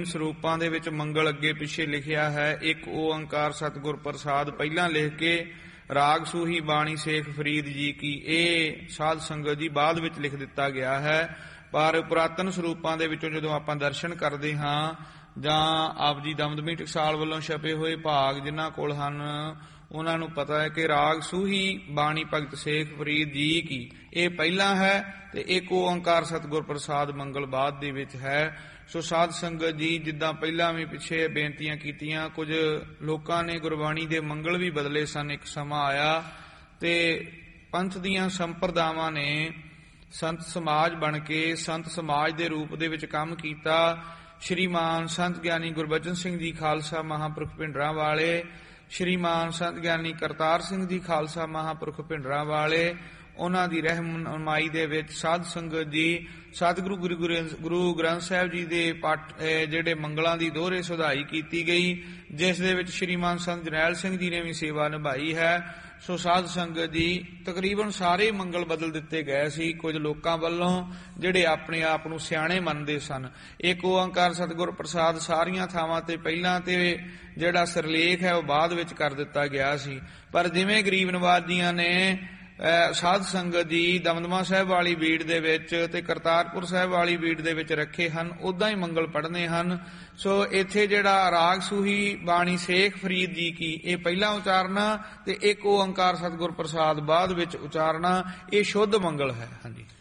ਸਰੂਪਾਂ ਦੇ ਵਿੱਚ ਮੰਗਲ ਅੱਗੇ ਪਿੱਛੇ ਲਿਖਿਆ ਹੈ। ਇੱਕ ਓੰਕਾਰ ਸਤਿਗੁਰ ਪ੍ਰਸਾਦ ਪਹਿਲਾਂ ਲਿਖ ਕੇ ਰਾਗ ਸੂਹੀ ਬਾਣੀ ਸੇਖ ਫਰੀਦ ਜੀ ਕੀ, ਇਹ ਸਾਧ ਸੰਗਤ ਜੀ ਬਾਅਦ ਵਿੱਚ ਲਿਖ ਦਿੱਤਾ ਗਿਆ ਹੈ। ਪਰ ਪੁਰਾਤਨ ਸਰੂਪਾਂ ਦੇ ਵਿੱਚੋਂ ਜਦੋਂ ਆਪਾਂ ਦਰਸ਼ਨ ਕਰਦੇ ਹਾਂ ਜਾਂ ਆਪ ਜੀ ਦਮਦਮੀ ਟਕਸਾਲ ਵੱਲੋਂ ਛਪੇ ਹੋਏ ਭਾਗ ਜਿਨ੍ਹਾਂ ਕੋਲ ਹਨ ਉਹਨਾਂ ਨੂੰ ਪਤਾ ਹੈ ਕਿ ਰਾਗ ਸੂਹੀ ਬਾਣੀ ਭਗਤ ਸੇਖ ਫਰੀਦ ਜੀ ਕੀ ਇਹ ਪਹਿਲਾਂ ਹੈ ਤੇ ਇੱਕ ਓੰਕਾਰ ਸਤਿਗੁਰ ਪ੍ਰਸਾਦ ਮੰਗਲ ਬਾਅਦ ਦੇ ਵਿੱਚ ਹੈ। ਸੋ ਸਾਧ ਸੰਗਤ ਜੀ, ਜਿੱਦਾਂ ਪਹਿਲਾਂ ਵੀ ਪਿੱਛੇ ਬੇਨਤੀਆਂ ਕੀਤੀਆਂ, ਕੁਝ ਲੋਕਾਂ ਨੇ ਗੁਰਬਾਣੀ ਦੇ ਮੰਗਲ ਵੀ ਬਦਲੇ ਸਨ। ਇੱਕ ਸਮਾਂ ਆਇਆ ਤੇ ਪੰਥ ਦੀਆਂ ਸੰਪਰਦਾਵਾਂ ਨੇ ਸੰਤ ਸਮਾਜ ਬਣ ਕੇ ਸੰਤ ਸਮਾਜ ਦੇ ਰੂਪ ਦੇ ਵਿੱਚ ਕੰਮ ਕੀਤਾ। ਸ਼੍ਰੀਮਾਨ ਸੰਤ ਗਿਆਨੀ ਗੁਰਬਚਨ ਸਿੰਘ ਜੀ ਖਾਲਸਾ ਮਹਾਂਪੁਰਖ ਭਿੰਡਰਾਂ ਵਾਲੇ, ਸ਼੍ਰੀਮਾਨ ਸੰਤ ਗਿਆਨੀ ਕਰਤਾਰ ਸਿੰਘ ਜੀ ਖਾਲਸਾ ਮਹਾਂਪੁਰਖ ਭਿੰਡਰਾਂ ਵਾਲੇ, ਉਹਨਾਂ ਦੀ ਰਹਿਨੁਮਾਈ ਦੇ ਵਿੱਚ ਸਾਧ ਸੰਗਤ ਜੀ ਸਤਿਗੁਰੂ ਗੁਰੂ ਗ੍ਰੰਥ ਸਾਹਿਬ ਜੀ ਦੇ ਜਿਹੜੇ ਮੰਗਲਾਂ ਦੀ ਦੋਹਰੇ ਸੁਧਾਈ ਕੀਤੀ ਗਈ, ਜਿਸ ਦੇ ਵਿੱਚ ਸ਼੍ਰੀਮਾਨ ਸੰਤ ਜਰਨੈਲ ਸਿੰਘ ਜੀ ਨੇ ਵੀ ਸੇਵਾ ਨਿਭਾਈ ਹੈ। ਸੋ ਸਾਧ ਸੰਗਤ ਜੀ, ਤਕਰੀਬਨ ਸਾਰੇ ਮੰਗਲ ਬਦਲ ਦਿੱਤੇ ਗਏ ਸੀ ਕੁਝ ਲੋਕਾਂ ਵੱਲੋਂ ਜਿਹੜੇ ਆਪਣੇ ਆਪ ਨੂੰ ਸਿਆਣੇ ਮੰਨਦੇ ਸਨ। ਇੱਕ ਓੰਕਾਰ ਸਤਿਗੁਰ ਪ੍ਰਸਾਦ ਸਾਰੀਆਂ ਥਾਵਾਂ ਤੇ ਪਹਿਲਾਂ ਤੇ ਜਿਹੜਾ ਸਿਰਲੇਖ ਹੈ ਉਹ ਬਾਅਦ ਵਿੱਚ ਕਰ ਦਿੱਤਾ ਗਿਆ ਸੀ। ਪਰ ਜਿਵੇਂ ਗਰੀਬ ਨਵਾਜ ਜੀਆਂ ਨੇ ਸਾਧ ਸੰਗਤ ਜੀ ਦਮਦਮਾ ਸਾਹਿਬ ਵਾਲੀ ਬੀੜ ਦੇ ਵਿੱਚ ਤੇ ਕਰਤਾਰਪੁਰ ਸਾਹਿਬ ਵਾਲੀ ਬੀੜ ਦੇ ਵਿੱਚ ਰੱਖੇ ਹਨ, ਉਦਾਂ ਹੀ ਮੰਗਲ ਪੜ੍ਹਨੇ ਹਨ। ਸੋ ਇੱਥੇ ਜਿਹੜਾ ਰਾਗ ਸੂਹੀ ਬਾਣੀ ਸੇਖ ਫਰੀਦ ਜੀ ਕੀ ਇਹ ਪਹਿਲਾਂ ਉਚਾਰਨਾ ਤੇ ਇੱਕ ਓੰਕਾਰ ਸਤਿਗੁਰ ਪ੍ਰਸਾਦ ਬਾਅਦ ਵਿੱਚ ਉਚਾਰਨਾ, ਇਹ ਸ਼ੁੱਧ ਮੰਗਲ ਹੈ। ਹਾਂਜੀ।